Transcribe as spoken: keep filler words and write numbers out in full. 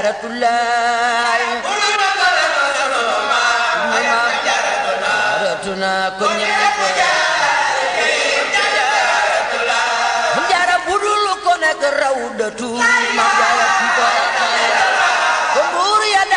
jaaratulaay jaaratuna ko ñëpp jaara budul ko nekk rawdatu ma jaara